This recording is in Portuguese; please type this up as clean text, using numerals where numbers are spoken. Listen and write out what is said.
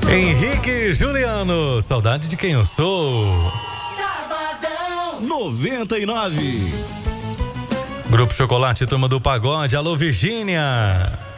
Henrique Juliano, saudade de quem eu sou. Sabadão 99. Grupo Chocolate, turma do pagode, alô Virgínia.